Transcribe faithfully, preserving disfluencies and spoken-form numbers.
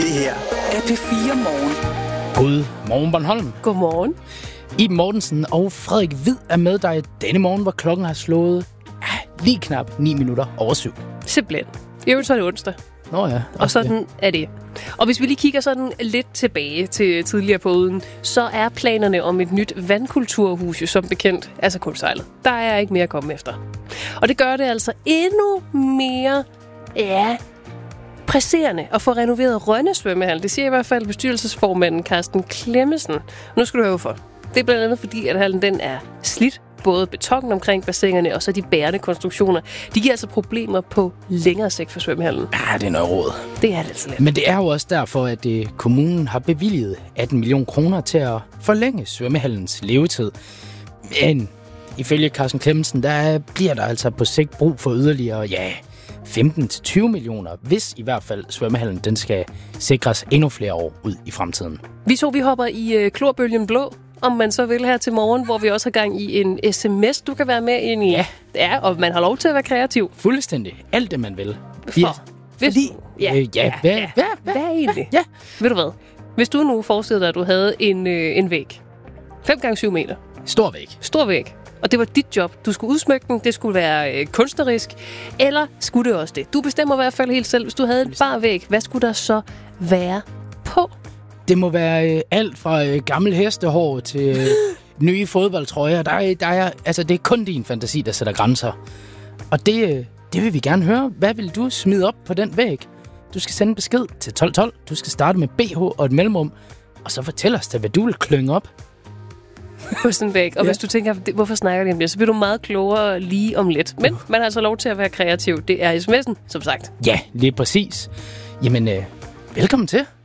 Det her er P fire Morgen. God morgen, Bornholm. Godmorgen. Iben Mortensen og Frederik Hvid er med dig denne morgen, hvor klokken har slået ah, lige knap ni minutter over syv. Simpelthen. I øvrigt så er det onsdag. Nå ja. Og sådan er det. Og hvis vi lige kigger sådan lidt tilbage til tidligere på ugen, så er planerne om et nyt vandkulturhus jo som bekendt altså kulsejlet. Der er ikke mere at komme efter. Og det gør det altså endnu mere, ja, presserende at få renoveret Rønne svømmehal. Det siger i hvert fald bestyrelsesformanden Carsten Clemmensen. Nu skal du høre hvorfor. Det er blandt andet fordi, at hallen den er slidt. Både betongen omkring bassinerne og så de bærende konstruktioner. De giver altså problemer på længere sigt for svømmehallen. Ja, det er noget råd. Det er det altså lidt. Men det er jo også derfor, at det, kommunen har bevilget atten millioner kroner til at forlænge svømmehallens levetid. Men ifølge Carsten Clemmensen, der bliver der altså på sigt brug for yderligere, ja, femten til tyve millioner, hvis i hvert fald svømmehallen den skal sikres endnu flere år ud i fremtiden. Vi to, vi hopper i øh, klorbølgen blå, om man så vil her til morgen, hvor vi også har gang i en sms, du kan være med ind i. Ja. Ja, og man har lov til at være kreativ. Fuldstændig. Alt det, man vil. For, hvis, Fordi, ja, øh, ja, hvad, ja, hvad, hvad, hvad egentlig? Ja. Ved du hvad? Hvis du nu forestiller dig, at du havde en, øh, en væg. fem gange syv meter. Stor væg. Stor væg. Og det var dit job. Du skulle udsmykke den. Det skulle være øh, kunstnerisk. Eller skulle det også det? Du bestemmer i hvert fald helt selv. Hvis du havde en bar væg, hvad skulle der så være på? Det må være øh, alt fra øh, gammel hestehår til øh, nye fodboldtrøjer. Der er, der er, altså, det er kun din fantasi, der sætter grænser. Og det, øh, det vil vi gerne høre. Hvad vil du smide op på den væg? Du skal sende besked til tolv tolv. Du skal starte med B H og et mellemrum. Og så fortæl os da, hvad du vil klynge op. På sådan en væg. Og Ja. hvis du tænker, hvorfor snakker de om det, så bliver du meget klogere lige om lidt. Men man har altså lov til at være kreativ. Det er sms'en, som sagt. Ja, lige præcis. Jamen, øh, velkommen til.